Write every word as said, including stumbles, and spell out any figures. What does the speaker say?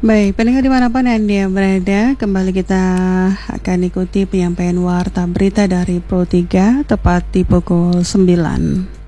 Baik, pendengar dimanapun Anda berada, kembali kita akan ikuti penyampaian warta berita dari Pro tiga tepat di pukul sembilan.